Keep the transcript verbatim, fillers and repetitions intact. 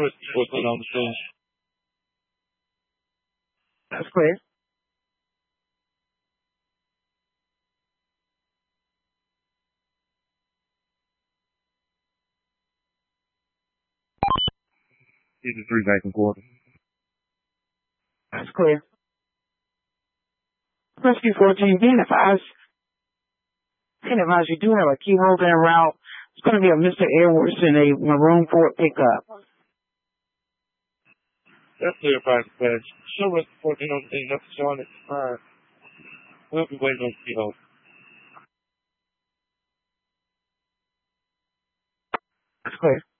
What's what's on the stage? That's clear. These are three vacant quarters. That's clear. Rescue fourteen, being advised, being advised you do have a key holder en route. It's going to be a Mister Edwards in a maroon Ford pickup. That's clear, private dispatch. Show Rescue fourteen on the thing, nothing showing it. Alright. We'll be waiting on the key holder. That's clear.